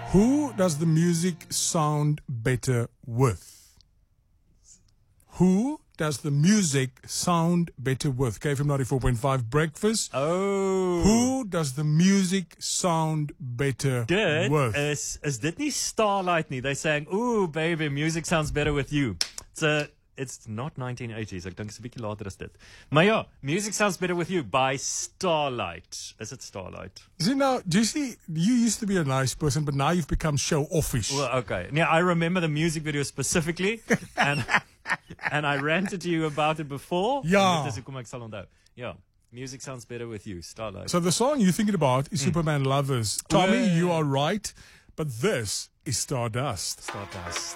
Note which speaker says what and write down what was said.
Speaker 1: Who does the music sound better with? Who does the music sound better with? KFM 94.5 Breakfast.
Speaker 2: Oh.
Speaker 1: Who does the music sound better with?
Speaker 2: Is dit nie Starlight nie? They're saying, ooh, baby, music sounds better with you. It's not 1980s. Ek dink is 'n bietjie later as dit. Maar ja, Music Sounds Better With You by Starlight. Is it Starlight?
Speaker 1: See now, do you see, you used to be a nice person, but now you've become show-offish.
Speaker 2: Well, okay. Yeah, I remember the music video specifically, and I ranted to you about it before.
Speaker 1: Ja.
Speaker 2: Dit is hoekom ek sal onthou. Ja. Music Sounds Better With You, Starlight.
Speaker 1: So the song you're thinking about is Superman Lovers. Tommy, you are right, but this is Stardust.
Speaker 2: Stardust.